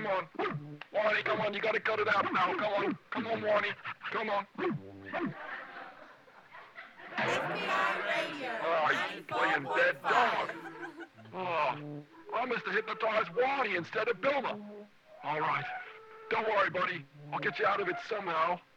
come on. Warnie, come on, you gotta cut it out now. Come on, Warnie. Come on. FBI Radio. Oh, he's playing dead dog. Oh, I must have hypnotized Warnie instead of Bilma. All right. Don't worry, buddy. I'll get you out of it somehow.